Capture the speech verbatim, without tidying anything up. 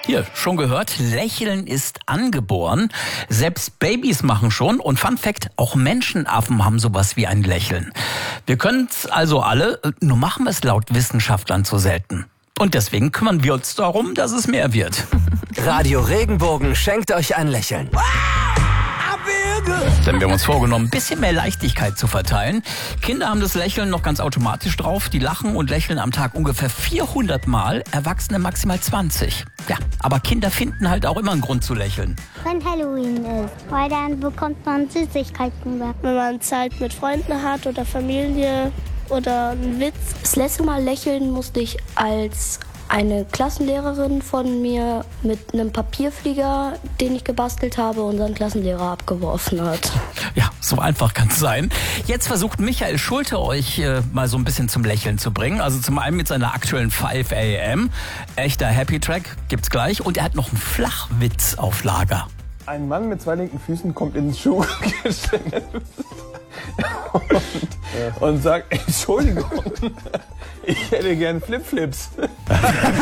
Hier, schon gehört, Lächeln ist angeboren. Selbst Babys machen schon. Und Fun Fact, auch Menschenaffen haben sowas wie ein Lächeln. Wir können es also alle, nur machen wir es laut Wissenschaftlern zu selten. Und deswegen kümmern wir uns darum, dass es mehr wird. Radio Regenbogen schenkt euch ein Lächeln. Denn wir haben uns vorgenommen, ein bisschen mehr Leichtigkeit zu verteilen. Kinder haben das Lächeln noch ganz automatisch drauf. Die lachen und lächeln am Tag ungefähr vierhundert Mal, Erwachsene maximal zwanzig. Ja, aber Kinder finden halt auch immer einen Grund zu lächeln. Wenn Halloween ist, weil dann bekommt man Süßigkeiten. Wenn man Zeit mit Freunden hat oder Familie oder einen Witz. Das letzte Mal lächeln musste ich, als eine Klassenlehrerin von mir mit einem Papierflieger, den ich gebastelt habe, unseren Klassenlehrer abgeworfen hat. Ja, so einfach kann es sein. Jetzt versucht Michael Schulte euch äh, mal so ein bisschen zum Lächeln zu bringen. Also zum einen mit seiner aktuellen five a m. Echter Happy Track gibt's gleich. Und er hat noch einen Flachwitz auf Lager. Ein Mann mit zwei linken Füßen kommt ins Schuhgeschäft und, und sagt, Entschuldigung, ich hätte gern Flipflips.